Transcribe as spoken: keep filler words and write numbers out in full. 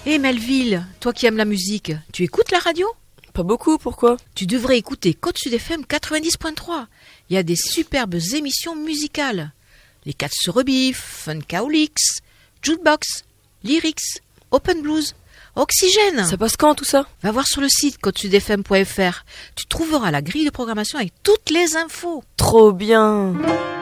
Hé Melville, toi qui aimes la musique, tu écoutes la radio ? Pas beaucoup, pourquoi ? Tu devrais écouter Côte Sud F M quatre-vingt-dix point trois. Il y a des superbes émissions musicales. Les Cats se rebiffent, Funkaolix, Jukebox, Lyrics, Open Blues, Oxygène. Ça passe quand tout ça ? Va voir sur le site côte sud f m point f r. Tu trouveras la grille de programmation avec toutes les infos. Trop bien.